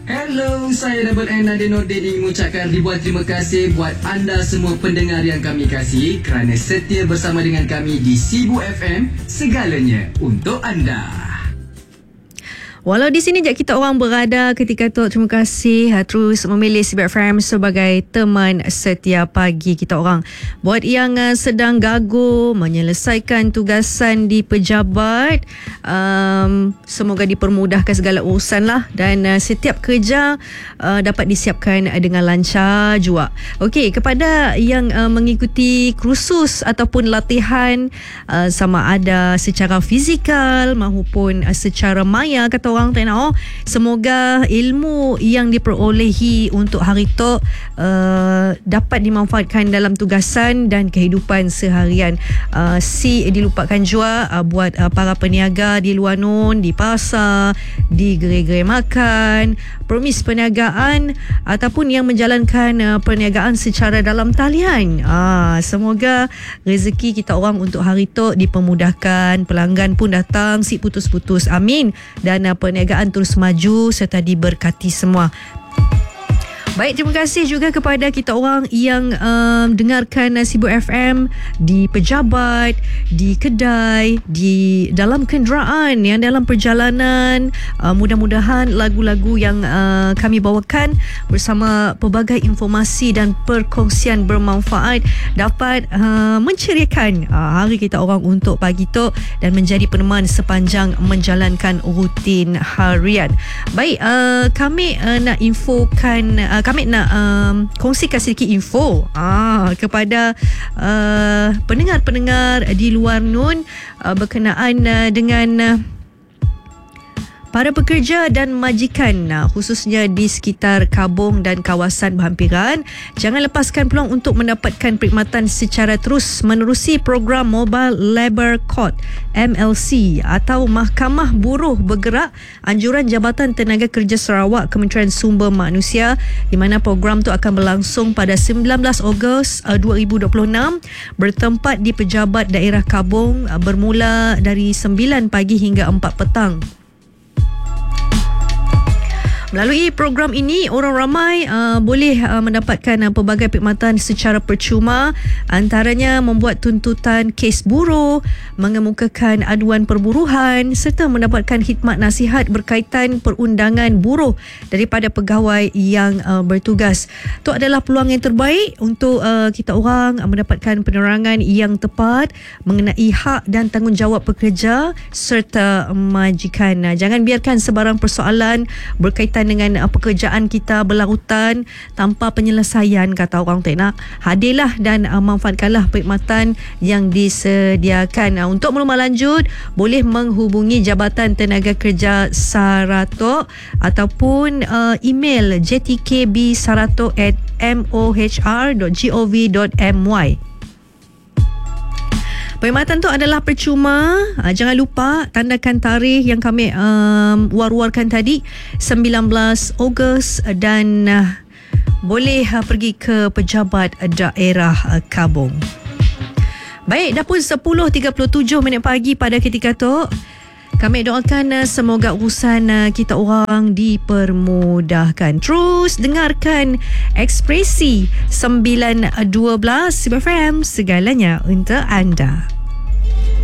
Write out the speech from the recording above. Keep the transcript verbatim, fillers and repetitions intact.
Hello, saya Double N Nadia Nordin ingin mengucapkan ribuan terima kasih buat anda semua pendengar yang kami kasih kerana setia bersama dengan kami di Sibu F M, segalanya untuk anda. Walau di sini je kita orang berada ketika tu, terima kasih uh, terus memilih Sibu F M sebagai teman setiap pagi kita orang. Buat yang uh, sedang gagu menyelesaikan tugasan di pejabat, um, semoga dipermudahkan segala urusan lah, dan uh, setiap kerja uh, dapat disiapkan uh, dengan lancar juga. Okey, kepada yang uh, mengikuti kursus ataupun latihan uh, sama ada secara fizikal maupun uh, secara maya, kata orang tak nak, oh, semoga ilmu yang diperolehi untuk hari tu uh, dapat dimanfaatkan dalam tugasan dan kehidupan seharian. Uh, si dilupakan juga uh, buat uh, para peniaga di luar nun, di pasar, di gerai-gerai makan, permis perniagaan ataupun yang menjalankan uh, perniagaan secara dalam talian. Uh, semoga rezeki kita orang untuk hari tu dipermudahkan, pelanggan pun datang si putus-putus, amin, dan uh, perniagaan terus maju serta diberkati semua. Baik, terima kasih juga kepada kita orang yang um, dengarkan Sibu F M di pejabat, di kedai, di dalam kenderaan, yang dalam perjalanan. Uh, mudah-mudahan lagu-lagu yang uh, kami bawakan bersama pelbagai informasi dan perkongsian bermanfaat dapat uh, menceriakan uh, hari kita orang untuk pagi tu dan menjadi peneman sepanjang menjalankan rutin harian. Baik, uh, kami uh, nak infokan uh, kami nak um, kongsikan sedikit info ah, kepada uh, pendengar-pendengar di luar nun uh, berkenaan uh, dengan uh, para pekerja dan majikan, khususnya di sekitar Kabong dan kawasan berhampiran. Jangan lepaskan peluang untuk mendapatkan perkhidmatan secara terus menerusi program Mobile Labour Court M L C atau Mahkamah Buruh Bergerak anjuran Jabatan Tenaga Kerja Sarawak Kementerian Sumber Manusia, di mana program itu akan berlangsung pada sembilan belas Ogos dua ribu dua puluh enam bertempat di Pejabat Daerah Kabong bermula dari sembilan pagi hingga empat petang. Melalui program ini, orang ramai uh, boleh uh, mendapatkan uh, pelbagai perkhidmatan secara percuma, antaranya membuat tuntutan kes buruh, mengemukakan aduan perburuhan serta mendapatkan khidmat nasihat berkaitan perundangan buruh daripada pegawai yang uh, bertugas. Itu adalah peluang yang terbaik untuk uh, kita orang uh, mendapatkan penerangan yang tepat mengenai hak dan tanggungjawab pekerja serta majikan. Uh, jangan biarkan sebarang persoalan berkaitan dengan uh, pekerjaan kita berlarutan tanpa penyelesaian, kata orang tak nak. Hadirlah dan uh, manfaatkanlah perkhidmatan yang disediakan. Uh, untuk maklumat lanjut, boleh menghubungi Jabatan Tenaga Kerja Saratok ataupun uh, email j t k b saratok at m o h r dot gov dot m y. Perkhidmatan tu adalah percuma. Uh, jangan lupa tandakan tarikh yang kami um, war-warkan tadi, sembilan belas Ogos, dan uh, boleh uh, pergi ke Pejabat Daerah uh, Kabong. Baik, dah pun sepuluh tiga puluh tujuh minit pagi pada ketika tu. Kami doakan uh, semoga urusan uh, kita orang dipermudahkan. Terus dengarkan Ekspresi sembilan dua belas Sibu F M, segalanya untuk anda.